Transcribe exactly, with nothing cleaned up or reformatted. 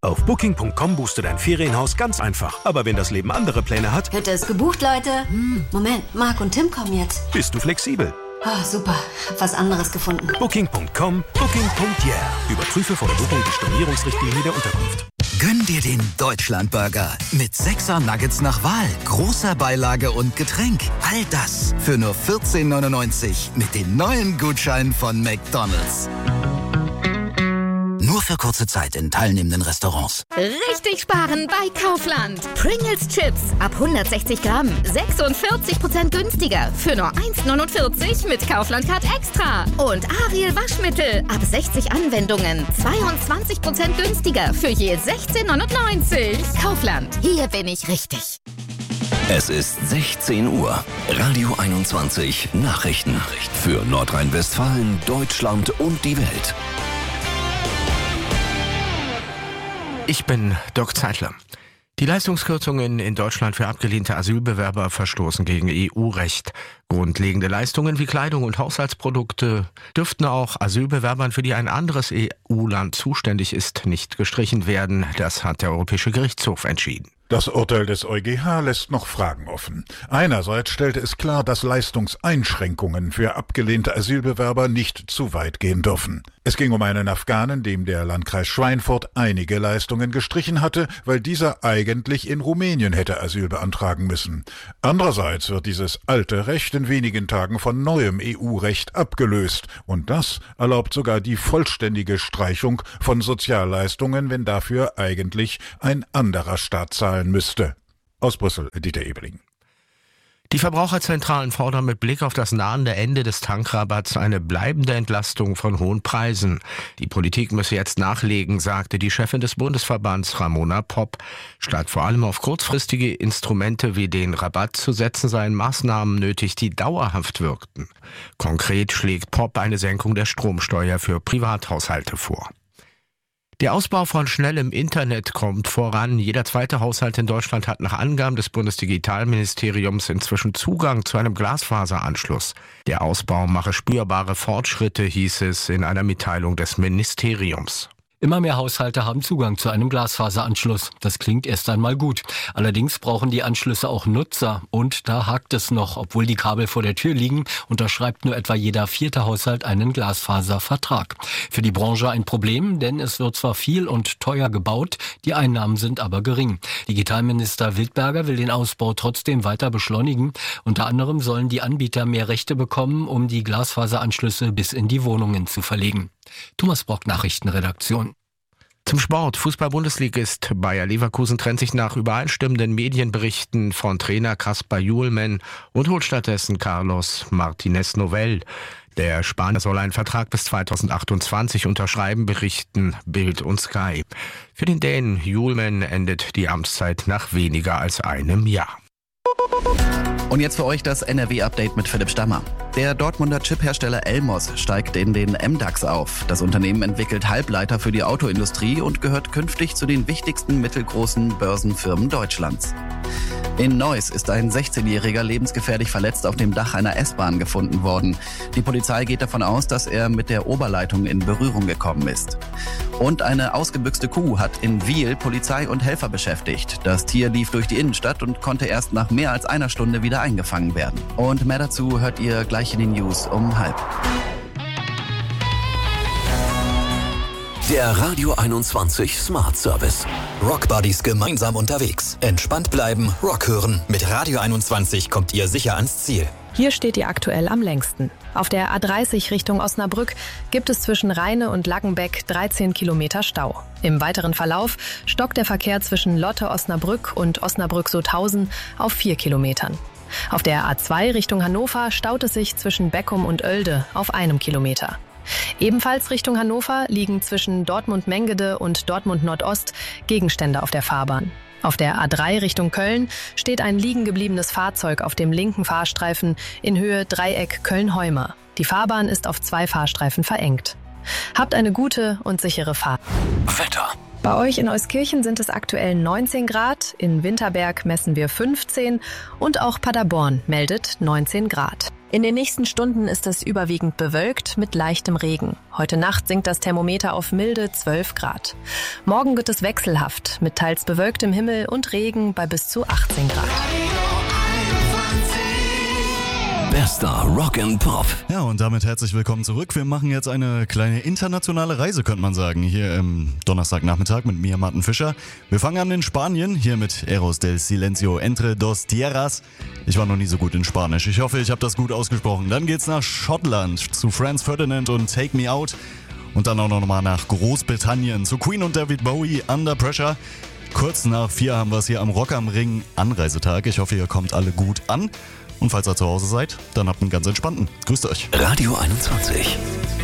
Auf Booking Punkt com buchst du dein Ferienhaus ganz einfach. Aber wenn das Leben andere Pläne hat... Hätte es gebucht, Leute. Hm, Moment, Marc und Tim kommen jetzt. Bist du flexibel? Oh, super. Hab was anderes gefunden. Booking Punkt com, Booking Punkt yeah. Überprüfe vor der Buchung die Stornierungsrichtlinie der Unterkunft. Gönn dir den Deutschlandburger mit sechser Nuggets nach Wahl, großer Beilage und Getränk. All das für nur vierzehn neunundneunzig mit den neuen Gutscheinen von McDonald's. Nur für kurze Zeit in teilnehmenden Restaurants. Richtig sparen bei Kaufland. Pringles Chips ab hundertsechzig Gramm. sechsundvierzig Prozent günstiger. Für nur eins neunundvierzig mit Kaufland Card Extra. Und Ariel Waschmittel ab sechzig Anwendungen. zweiundzwanzig Prozent günstiger. Für je sechzehn neunundneunzig. Kaufland. Hier bin ich richtig. Es ist sechzehn Uhr. Radio einundzwanzig Nachrichten. Für Nordrhein-Westfalen, Deutschland und die Welt. Ich bin Dirk Zeitler. Die Leistungskürzungen in Deutschland für abgelehnte Asylbewerber verstoßen gegen E U-Recht. Grundlegende Leistungen wie Kleidung und Haushaltsprodukte dürften auch Asylbewerbern, für die ein anderes E U-Land zuständig ist, nicht gestrichen werden. Das hat der Europäische Gerichtshof entschieden. Das Urteil des EuGH lässt noch Fragen offen. Einerseits stellte es klar, dass Leistungseinschränkungen für abgelehnte Asylbewerber nicht zu weit gehen dürfen. Es ging um einen Afghanen, dem der Landkreis Schweinfurt einige Leistungen gestrichen hatte, weil dieser eigentlich in Rumänien hätte Asyl beantragen müssen. Andererseits wird dieses alte Recht in wenigen Tagen von neuem E U-Recht abgelöst. Und das erlaubt sogar die vollständige Streichung von Sozialleistungen, wenn dafür eigentlich ein anderer Staat zahlt müsste. Aus Brüssel, Dieter Ebeling. Die Verbraucherzentralen fordern mit Blick auf das nahende Ende des Tankrabatts eine bleibende Entlastung von hohen Preisen. Die Politik müsse jetzt nachlegen, sagte die Chefin des Bundesverbands Ramona Popp. Statt vor allem auf kurzfristige Instrumente wie den Rabatt zu setzen, seien Maßnahmen nötig, die dauerhaft wirkten. Konkret schlägt Popp eine Senkung der Stromsteuer für Privathaushalte vor. Der Ausbau von schnellem Internet kommt voran. Jeder zweite Haushalt in Deutschland hat nach Angaben des Bundesdigitalministeriums inzwischen Zugang zu einem Glasfaseranschluss. Der Ausbau mache spürbare Fortschritte, hieß es in einer Mitteilung des Ministeriums. Immer mehr Haushalte haben Zugang zu einem Glasfaseranschluss. Das klingt erst einmal gut. Allerdings brauchen die Anschlüsse auch Nutzer. Und da hakt es noch. Obwohl die Kabel vor der Tür liegen, unterschreibt nur etwa jeder vierte Haushalt einen Glasfaservertrag. Für die Branche ein Problem, denn es wird zwar viel und teuer gebaut, die Einnahmen sind aber gering. Digitalminister Wildberger will den Ausbau trotzdem weiter beschleunigen. Unter anderem sollen die Anbieter mehr Rechte bekommen, um die Glasfaseranschlüsse bis in die Wohnungen zu verlegen. Thomas Brock, Nachrichtenredaktion. Zum Sport. Fußball-Bundesligist Bayer Leverkusen trennt sich nach übereinstimmenden Medienberichten von Trainer Kaspar Juhlmann und holt stattdessen Carlos Martinez Novell. Der Spanier soll einen Vertrag bis zweitausendachtundzwanzig unterschreiben, berichten Bild und Sky. Für den Dänen Juhlmann endet die Amtszeit nach weniger als einem Jahr. Und jetzt für euch das N R W-Update mit Philipp Stammer. Der Dortmunder Chiphersteller Elmos steigt in den M DAX auf. Das Unternehmen entwickelt Halbleiter für die Autoindustrie und gehört künftig zu den wichtigsten mittelgroßen Börsenfirmen Deutschlands. In Neuss ist ein sechzehnjähriger lebensgefährlich verletzt auf dem Dach einer S-Bahn gefunden worden. Die Polizei geht davon aus, dass er mit der Oberleitung in Berührung gekommen ist. Und eine ausgebüxte Kuh hat in Wiel Polizei und Helfer beschäftigt. Das Tier lief durch die Innenstadt und konnte erst nach mehr als einer Stunde wieder eingefangen werden. Und mehr dazu hört ihr gleich in den News um halb. Der Radio einundzwanzig Smart Service. Rock Buddies gemeinsam unterwegs. Entspannt bleiben, Rock hören. Mit Radio einundzwanzig kommt ihr sicher ans Ziel. Hier steht ihr aktuell am längsten. Auf der A dreißig Richtung Osnabrück gibt es zwischen Rheine und Laggenbeck dreizehn Kilometer Stau. Im weiteren Verlauf stockt der Verkehr zwischen Lotte-Osnabrück und Osnabrück-Sothausen auf vier Kilometern. Auf der A zwei Richtung Hannover staut es sich zwischen Beckum und Oelde auf einem Kilometer. Ebenfalls Richtung Hannover liegen zwischen Dortmund-Mengede und Dortmund-Nordost Gegenstände auf der Fahrbahn. Auf der A drei Richtung Köln steht ein liegen gebliebenes Fahrzeug auf dem linken Fahrstreifen in Höhe Dreieck Köln-Heumer. Die Fahrbahn ist auf zwei Fahrstreifen verengt. Habt eine gute und sichere Fahrt. Wetter. Bei euch in Euskirchen sind es aktuell neunzehn Grad, in Winterberg messen wir fünfzehn und auch Paderborn meldet neunzehn Grad. In den nächsten Stunden ist es überwiegend bewölkt mit leichtem Regen. Heute Nacht sinkt das Thermometer auf milde zwölf Grad. Morgen wird es wechselhaft mit teils bewölktem Himmel und Regen bei bis zu achtzehn Grad. Bester Rock and Pop. Ja, und damit herzlich willkommen zurück. Wir machen jetzt eine kleine internationale Reise, könnte man sagen, hier im Donnerstagnachmittag mit mir, Martin Fischer. Wir fangen an in Spanien, hier mit Eros del Silencio, Entre dos Tierras. Ich war noch nie so gut in Spanisch. Ich hoffe, ich habe das gut ausgesprochen. Dann geht's nach Schottland zu Franz Ferdinand und Take Me Out. Und dann auch noch mal nach Großbritannien zu Queen und David Bowie, Under Pressure. Kurz nach vier haben wir es hier am Rock am Ring Anreisetag. Ich hoffe, ihr kommt alle gut an. Und falls ihr zu Hause seid, dann habt einen ganz entspannten. Grüßt euch. Radio einundzwanzig.